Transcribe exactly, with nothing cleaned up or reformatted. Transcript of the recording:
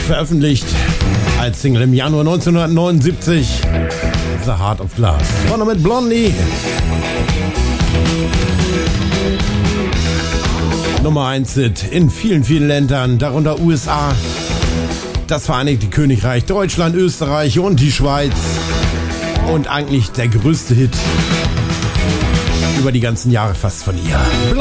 veröffentlicht als Single im Januar neunzehnhundertneunundsiebzig. The Heart of Glass. Vorne mit Blondie. Nummer eins Hit in vielen, vielen Ländern, darunter U S A, das Vereinigte Königreich, Deutschland, Österreich und die Schweiz. Und eigentlich der größte Hit über die ganzen Jahre fast von ihr.